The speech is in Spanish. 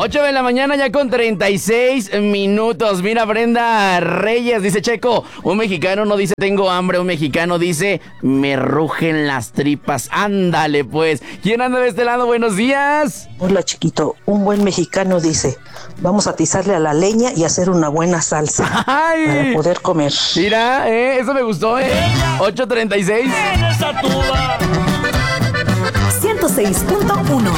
8 de la mañana ya con 36 minutos. Mira, Brenda Reyes dice, Checo, un mexicano no dice tengo hambre, un mexicano dice me rugen las tripas. Ándale pues. ¿Quién anda de este lado? Buenos días. Hola, chiquito. Un buen mexicano dice, vamos a atizarle a la leña y hacer una buena salsa. Ay, para poder comer. Mira, eso me gustó, 8:36. 106.1